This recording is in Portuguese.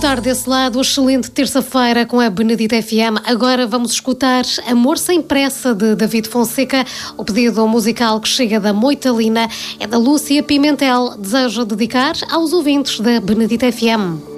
estar desse lado. Excelente terça-feira com a Benedita FM. Agora vamos escutar Amor Sem Pressa, de David Fonseca. O pedido musical que chega da Moitalina é da Lúcia Pimentel. Desejo dedicar aos ouvintes da Benedita FM.